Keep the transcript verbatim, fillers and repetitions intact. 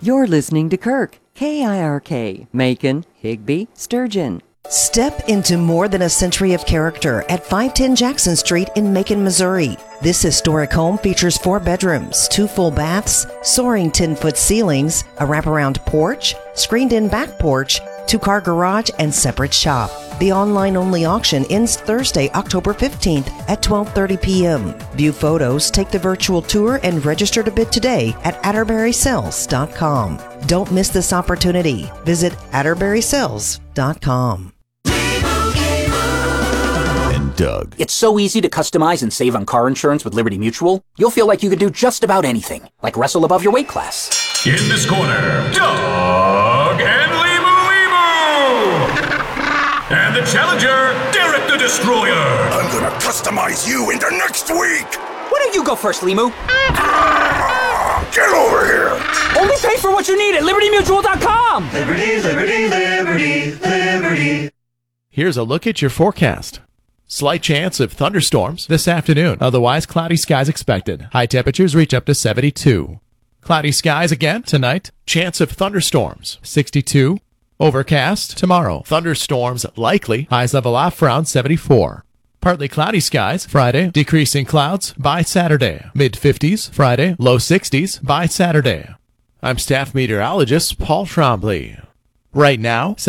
You're listening to Kirk, K I R K, Macon, Higbee, Sturgeon. Step into more than a century of character at five ten Jackson Street in Macon, Missouri. This historic home features four bedrooms, two full baths, soaring ten-foot ceilings, a wraparound porch, screened-in back porch, two-car garage, and separate shop. The online-only auction ends Thursday, October fifteenth at twelve thirty p.m. View photos, take the virtual tour, and register to bid today at atterbury sales dot com. Don't miss this opportunity. Visit atterbury sales dot com. And Doug. It's so easy to customize and save on car insurance with Liberty Mutual. You'll feel like you could do just about anything, like wrestle above your weight class. In this corner, Doug and And the challenger, Derek the Destroyer. I'm gonna customize you into next week. Why don't you go first, Limu? Ah, get over here. Only pay for what you need at liberty mutual dot com. Liberty, liberty, liberty, liberty. Here's a look at your forecast. Slight chance of thunderstorms this afternoon. Otherwise, cloudy skies expected. High temperatures reach up to seventy-two. Cloudy skies again tonight. Chance of thunderstorms, sixty-two. Overcast tomorrow. Thunderstorms likely. Highs level off around seventy-four. Partly cloudy skies Friday. Decreasing clouds by Saturday. Mid fifties Friday. Low sixties by Saturday. I'm staff meteorologist Paul Trombley. Right now,